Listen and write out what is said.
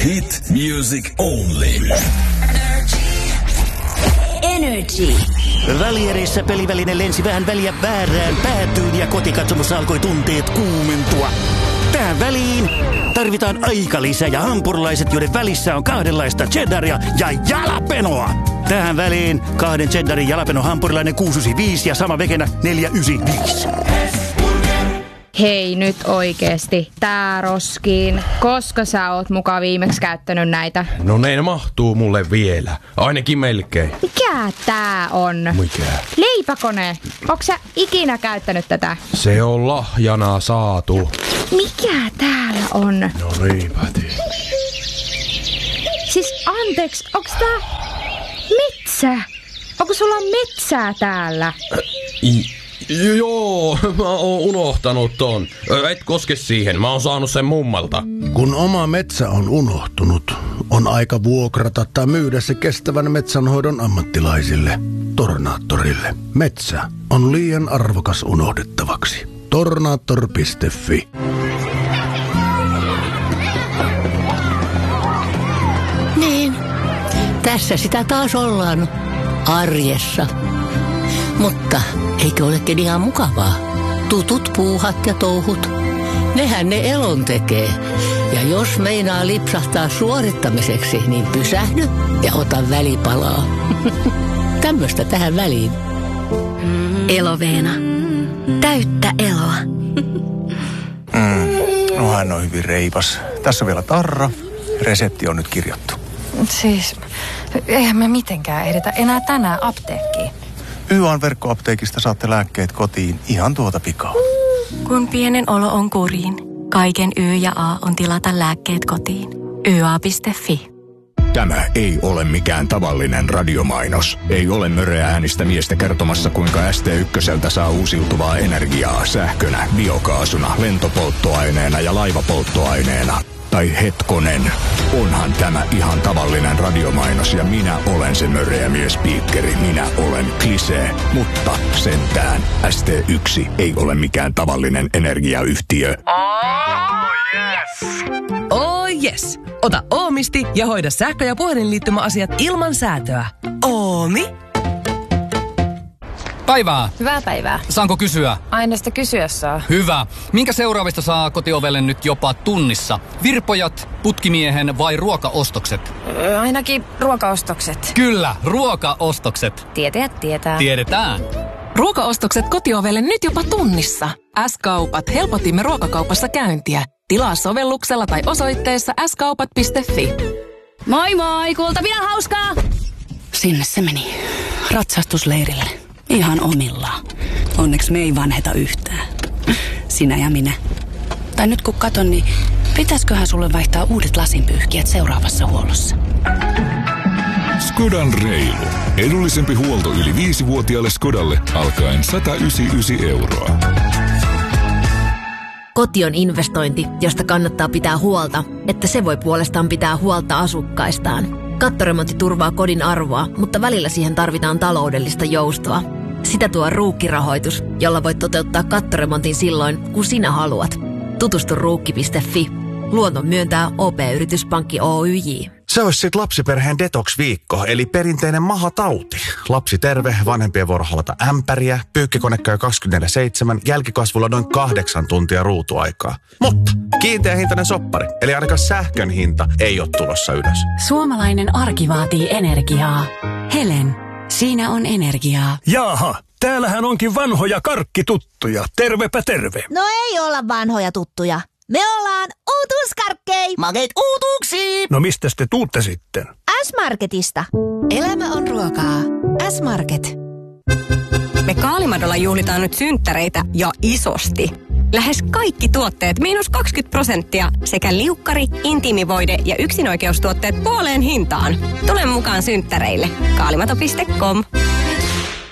Hit music only. Energy. Välierissä peliväline lensi vähän väliä väärään päätyyn ja kotikatsomossa alkoi tunteet kuumentua. Tähän väliin tarvitaan aikalisä ja hampurilaiset, joiden välissä on kahdenlaista cheddaria ja jalapenoa. Tähän väliin 2 cheddarin jalapeno hampurilainen 695 ja sama vekenä 495. Hei nyt oikeesti, tää roskiin. Koska sä oot muka viimeksi käyttänyt näitä? No ne mahtuu mulle vielä. Ainakin melkein. Mikä tää on? Mikä? Leipäkone. Onks sä ikinä käyttänyt tätä? Se on lahjana saatu. Mikä täällä on? No niinpäti. Siis anteeksi, onks tää metsä? Onko sulla metsää täällä? Joo, mä oon unohtanut ton. Et koske siihen, mä oon saanut sen mummalta. Kun oma metsä on unohtunut, on aika vuokrata tai myydä se kestävän metsänhoidon ammattilaisille, Tornaattorille. Metsä on liian arvokas unohdettavaksi. Tornaattor.fi. Niin, tässä sitä taas ollaan arjessa. Mutta eikö olekin ihan mukavaa? Tutut puuhat ja touhut, nehän ne elon tekee. Ja jos meinaa lipsahtaa suorittamiseksi, niin pysähdy ja ota välipalaa. Tämmöistä tähän väliin. Eloveena. Täyttä eloa. No hän on hyvin reipas. Tässä on vielä tarra. Resepti on nyt kirjattu. Siis, eihän me mitenkään edetä enää tänään apteekkiin. YA:n verkkoapteekista saatte lääkkeet kotiin ihan tuota pikaa. Kun pienen olo on kuriin, kaiken Y ja A on tilata lääkkeet kotiin. YA.fi. Tämä ei ole mikään tavallinen radiomainos. Ei ole möreä äänistä miestä kertomassa, kuinka ST1 saa uusiutuvaa energiaa sähkönä, biokaasuna, lentopolttoaineena ja laivapolttoaineena. Tai hetkonen, onhan tämä ihan tavallinen radiomainos ja minä olen se möreä miespiikkeri. Minä olen Klisee, mutta sentään ST1 ei ole mikään tavallinen energiayhtiö. Oh yes! Ota Oomisti ja hoida sähkö- ja puhelinliittymäasiat ilman säätöä. Oomi? Päivää. Hyvää päivää. Saanko kysyä? Aina sitä kysyä saa. Hyvä. Minkä seuraavista saa kotiovelle nyt jopa tunnissa? Virpojat, putkimiehen vai ruokaostokset? Ainakin ruokaostokset. Kyllä, ruokaostokset. Tietäjät tietää. Tiedetään. Ruokaostokset kotiovelle nyt jopa tunnissa. S-kaupat, helpotimme ruokakaupassa käyntiä. Tilaa sovelluksella tai osoitteessa skaupat.fi. Moi moi, kuultavia hauskaa! Sinne se meni. Ratsastusleirille. Ihan omillaan. Onneksi me ei vanheta yhtään. Sinä ja minä. Tai nyt kun katon, niin pitäisköhän sulle vaihtaa uudet lasinpyyhkijät seuraavassa huollossa? Skodan reilu. Edullisempi huolto yli 5-vuotiaalle Skodalle alkaen 199 €. Koti on investointi, josta kannattaa pitää huolta, että se voi puolestaan pitää huolta asukkaistaan. Kattoremontti turvaa kodin arvoa, mutta välillä siihen tarvitaan taloudellista joustoa. Sitä tuo Ruukki-rahoitus, jolla voit toteuttaa kattoremontin silloin, kun sinä haluat. Tutustu ruukki.fi. Luoton myöntää OP-yrityspankki Oyj. Se olisi sit lapsiperheen detox-viikko, eli perinteinen mahatauti. Lapsi terve, vanhempien vuoro halata ämpäriä, pyykkikone käy 24/7, jälkikasvulla noin 8 tuntia ruutuaikaa. Mutta kiinteä hintainen soppari, eli ainakaan sähkön hinta ei ole tulossa ylös. Suomalainen arki vaatii energiaa. Helen, siinä on energiaa. Jaaha, täällähän onkin vanhoja karkkituttuja. Tervepä terve. No ei olla vanhoja tuttuja. Me ollaan uutuuskarkkei. Makeet uutuuksiin. No mistä te tuutte sitten? S-Marketista. Elämä on ruokaa. S-Market. Me Kaalimadolla juhlitaan nyt synttäreitä ja isosti. Lähes kaikki tuotteet -20% sekä liukkari, intiimivoide ja yksinoikeustuotteet puoleen hintaan. Tule mukaan synttäreille. Kaalimato.com.